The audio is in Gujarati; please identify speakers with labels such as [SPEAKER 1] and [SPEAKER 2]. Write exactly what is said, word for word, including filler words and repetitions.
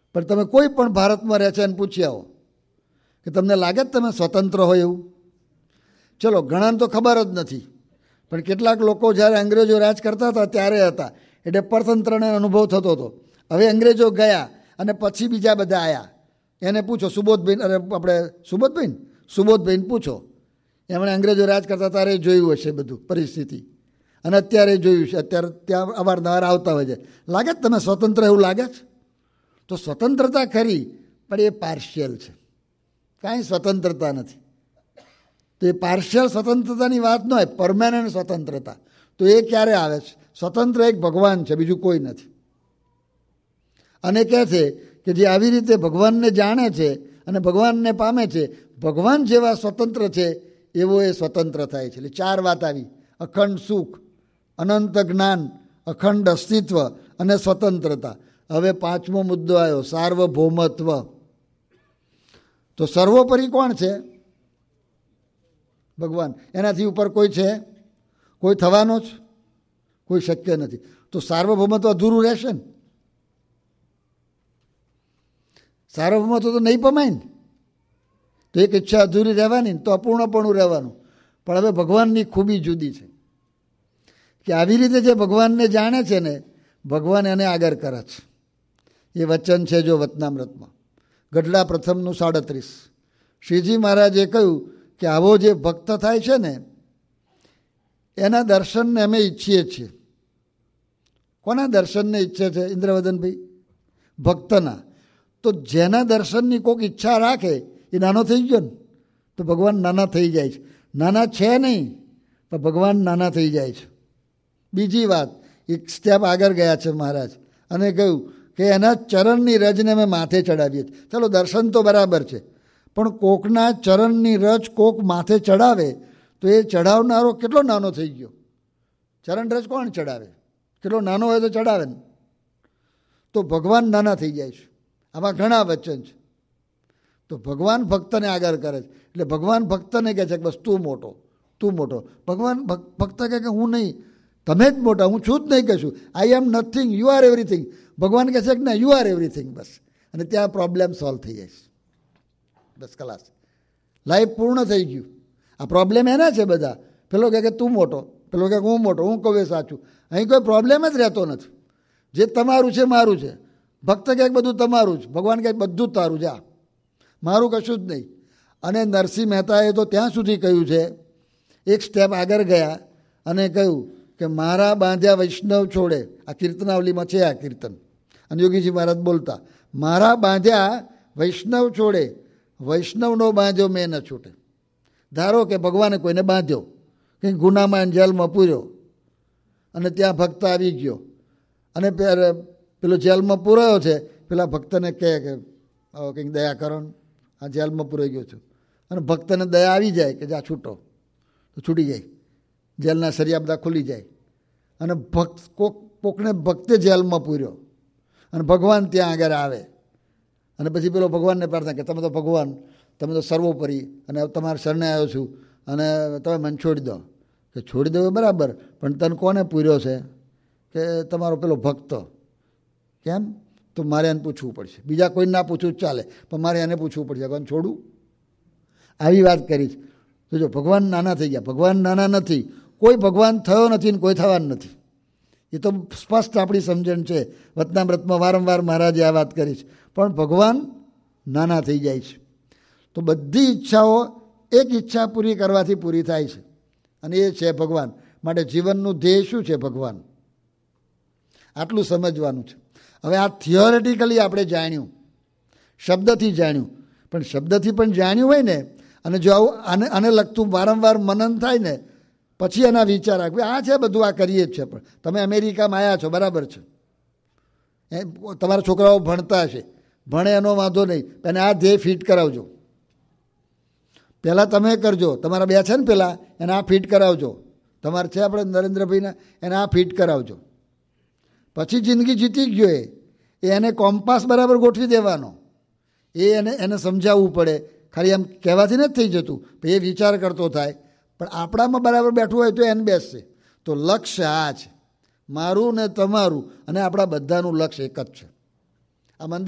[SPEAKER 1] પણ તમે કોઈ પણ ભારતમાં રહે છે અને પૂછી આવો કે તમને લાગે જ તમે સ્વતંત્ર હોય એવું? ચલો, ઘણાને તો ખબર જ નથી, પણ કેટલાક લોકો જ્યારે અંગ્રેજો રાજ કરતા હતા ત્યારે હતા, એટલે પરતંત્રનો અનુભવ થતો હતો. હવે અંગ્રેજો ગયા અને પછી બીજા બધા આવ્યા. એને પૂછો સુબોધભાઈ, અરે આપણે સુબોધભાઈ સુબોધભાઈને પૂછો, એમણે અંગ્રેજો રાજ કરતા ત્યારે જોયું હશે બધું પરિસ્થિતિ, અને અત્યારે જોયું છે. અત્યારે ત્યાં અવારનવાર આવતા હોય છે. લાગે જ તમે સ્વતંત્ર એવું લાગે છે? તો સ્વતંત્રતા ખરી, પણ એ પાર્શિયલ છે, કાંઈ સ્વતંત્રતા નથી. તો એ પાર્શિયલ સ્વતંત્રતાની વાત ન હોય, પરમેનન્ટ સ્વતંત્રતા. તો એ ક્યારે આવે છે? સ્વતંત્ર એક ભગવાન છે, બીજું કોઈ નથી. અને કહે છે કે જે આવી રીતે ભગવાનને જાણે છે અને ભગવાનને પામે છે, ભગવાન જેવા સ્વતંત્ર છે એવો એ સ્વતંત્ર થાય છે. એટલે ચાર વાત આવી: અખંડ સુખ, અનંત જ્ઞાન, અખંડ અસ્તિત્વ અને સ્વતંત્રતા. હવે પાંચમો મુદ્દો આવ્યો, સાર્વભૌમત્વ. તો સર્વોપરી કોણ છે? ભગવાન. એનાથી ઉપર કોઈ છે? કોઈ થવાનો જ કોઈ શક્ય નથી. તો સાર્વભૌમત્વ અધૂરું રહેશે ને? સાર્વભૌમત્વ તો નહીં પમાય ને. તો એક ઈચ્છા અધૂરી રહેવાની ને, તો અપૂર્ણપણું રહેવાનું. પણ હવે ભગવાનની ખૂબી જુદી છે કે આવી રીતે જે ભગવાનને જાણે છે ને, ભગવાન એને આગળ કરે છે. એ વચન છે જો વચનામૃતમાં, ગઢડા પ્રથમનું સાડત્રીસ. શ્રીજી મહારાજે કહ્યું કે આવો જે ભક્ત થાય છે ને, એના દર્શનને અમે ઈચ્છીએ છીએ. કોના દર્શનને ઈચ્છે છે ઇન્દ્રવદનભાઈ? ભક્તના. તો જેના દર્શનની કોઈક ઈચ્છા રાખે એ નાનો થઈ ગયો ને, તો ભગવાન નાના થઈ જાય છે. નાના છે નહીં, પણ ભગવાન નાના થઈ જાય છે. બીજી વાત, એક સ્ટેપ આગળ ગયા છે મહારાજ અને કહ્યું કે એના ચરણની રજને અમે માથે ચડાવીએ છીએ. ચાલો, દર્શન તો બરાબર છે, પણ કોકના ચરણની રજ કોક માથે ચડાવે તો એ ચડાવનારો કેટલો નાનો થઈ ગયો? ચરણ રજ કોણ ચડાવે? કેટલો નાનો હોય તો ચડાવે ને. તો ભગવાન નાના થઈ જાય છે. આમાં ઘણા વચન છે. તો ભગવાન ભક્તને આગળ કરે છે. એટલે ભગવાન ભક્તને કહે છે કે બસ તું મોટો, તું મોટો. ભગવાન ભક્ત કહે કે હું નહીં, તમે જ મોટા, હું છું જ નહીં કશું. આઈ એમ નથિંગ, યુ આર એવરીથિંગ. ભગવાન કહે છે કે ના, યુ આર એવરીથિંગ. બસ. અને ત્યાં પ્રોબ્લેમ સોલ્વ થઈ જાય છે. બસ ખલાસ, લાઈફ પૂર્ણ થઈ ગયું. આ પ્રોબ્લેમ એના છે બધા. પેલો કહે કે તું મોટો, પેલો કહે હું મોટો, હું કહું એ સાચું. અહીં કોઈ પ્રોબ્લેમ જ રહેતો નથી. જે તમારું છે મારું છે. ભક્ત કહે બધું તમારું જ, ભગવાન કહે બધું જ તારું, જા, મારું કશું જ નહીં. અને નરસિંહ મહેતાએ તો ત્યાં સુધી કહ્યું છે, એક સ્ટેપ આગળ ગયા અને કહ્યું કે મારા બાંધ્યા વૈષ્ણવ છોડે. આ કીર્તનાવલીમાં છે આ કીર્તન. અને યોગીજી મહારાજ બોલતા, મારા બાંધ્યા વૈષ્ણવ છોડે, વૈષ્ણવનો બાંધ્યો મેં ન છૂટે. ધારો કે ભગવાને કોઈને બાંધ્યો, કંઈક ગુનામાં જેલમાં પૂર્યો, અને ત્યાં ભક્ત આવી ગયો, અને પેલો જેલમાં પૂરાયો છે, પેલા ભક્તને કહે કે કંઈક દયા કરો ને, આ જેલમાં પૂરાઈ ગયો છું. અને ભક્તને દયા આવી જાય કે જા છૂટો, તો છૂટી જાય. જેલના સરિયા બધા ખુલી જાય. અને ભક્ત કોક કોકને ભક્તે જેલમાં પૂર્યો, અને ભગવાન ત્યાં આગળ આવે. અને પછી પેલો ભગવાનને પ્રાર્થના કે તમે તો ભગવાન, તમે તો સર્વોપરી, અને તમારા શરણે આવ્યો છું, અને તમે મને છોડી દો. કે છોડી દો બરાબર, પણ તને કોને પૂર્યો છે? કે તમારો પેલો ભક્ત. કેમ? તો મારે એને પૂછવું પડશે. બીજા કોઈ ના પૂછવું ચાલે, પણ મારે એને પૂછવું પડશે. ભગવાન છોડું? આવી વાત કરી. તો જો ભગવાન નાના થઈ ગયા. ભગવાન નાના નથી. કોઈ ભગવાન થયો નથી ને કોઈ થવાનું નથી. એ તો સ્પષ્ટ આપણી સમજણ છે. વચનામૃતમાં વારંવાર મહારાજે આ વાત કરી છે. પણ ભગવાન નાના થઈ જાય છે. તો બધી ઈચ્છાઓ એક ઈચ્છા પૂરી કરવાથી પૂરી થાય છે, અને એ છે ભગવાન. માટે જીવનનું ધ્યેય શું છે? ભગવાન. આટલું સમજવાનું છે. હવે આ થિયોરેટિકલી આપણે જાણ્યું, શબ્દથી જાણ્યું, પણ શબ્દથી પણ જાણ્યું હોય ને, અને જો આવું આને આને લગતું વારંવાર મનન થાય ને, પછી એના વિચાર આવે આ છે બધું, આ કરીએ જ છે. પણ તમે અમેરિકામાં આવ્યા છો, બરાબર છે, એ તમારા છોકરાઓ ભણતા હશે, ભણે એનો વાંધો નહીં, અને આ ધ્યેય ફિટ કરાવજો. પહેલાં તમે કરજો, તમારા બે છે ને પહેલાં એને આ ફિટ કરાવજો. તમારે છે આપણે નરેન્દ્રભાઈને, એને આ ફિટ કરાવજો. પછી જિંદગી જીતી ગયો. એ એને કોમ્પાસ બરાબર ગોઠવી દેવાનો. એ એને એને સમજાવવું પડે. ખાલી એમ કહેવાથી નથી થઈ જતું, એ વિચાર કરતો થાય. પણ આપણામાં બરાબર બેઠું હોય તો એને બેસશે. તો લક્ષ્ય આ છે, મારું ને તમારું, અને આપણા બધાનું લક્ષ્ય એક જ છે. આ મંદિર